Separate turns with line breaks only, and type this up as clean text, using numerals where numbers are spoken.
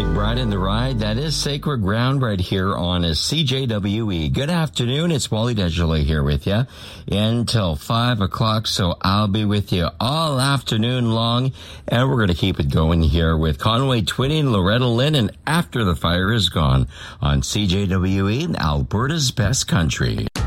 McBride and the Ride. That is Sacred Ground right here on CJWE. Good afternoon. It's Wally Desjardins here with you until 5 o'clock. So I'll be with you all afternoon long. And we're going to keep it going here with Conway Twitty and Loretta Lynn. And After the Fire is Gone on CJWE, Alberta's Best Country.